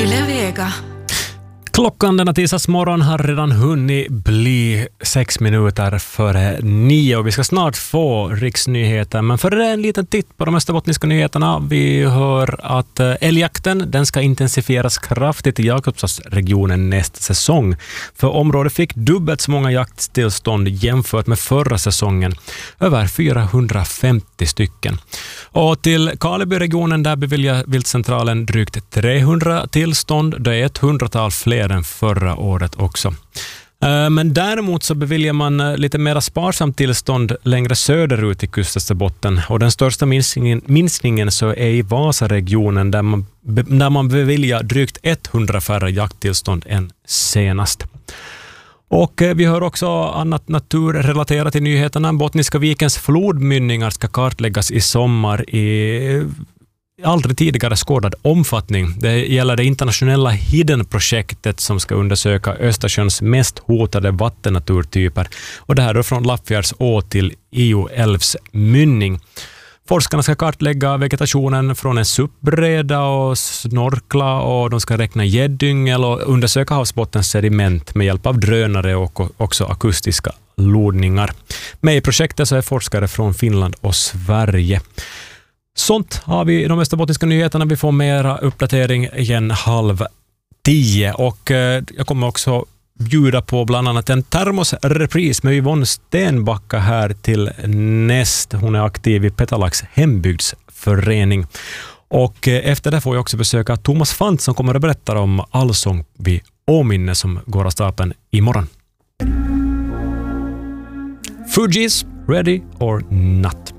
Yle Vega. Klockan denna tisdags morgon har redan hunnit bli 6 minuter före 9 och vi ska snart få riksnyheter. Men för en liten titt på de österbottniska nyheterna. Vi hör att älgjakten den ska intensifieras kraftigt i Jakobstadsregionen nästa säsong. För området fick dubbelt så många jakttillstånd jämfört med förra säsongen. Över 450 stycken. Och till Karlebyregionen där beviljar viltcentralen drygt 300 tillstånd. Det är 100-tal fler än förra året också. Men däremot så beviljar man lite mer sparsamt tillstånd längre söderut i Österbotten. Och den största minskningen så är i Vasaregionen där man beviljar drygt 100 färre jakttillstånd än senast. Och vi hör också annat naturrelaterat i nyheterna. Bottniska vikens flodmynningar ska kartläggas i sommar i aldrig tidigare skådad omfattning. Det gäller det internationella Hidden-projektet som ska undersöka Östersjöns mest hotade vattennaturtyper. Och det här är från Lappfjärds å till Io-älvs mynning. Forskarna ska kartlägga vegetationen från en suppbreda och snorkla och de ska räkna gäddyngel och undersöka havsbottens sediment med hjälp av drönare och också akustiska lodningar. Med i projektet så är forskare från Finland och Sverige. Sånt har vi i de österbottniska nyheterna. Vi får mera uppdatering igen 9:30 och jag kommer också bjuda på bland annat en termosrepris med Yvonne Stenbacka här till näst. Hon är aktiv i Petalax hembygdsförening. Och efter det får jag också besöka Thomas Fant som kommer att berätta om allsång vid Åminne som går av stapeln imorgon. Fugees, ready or not?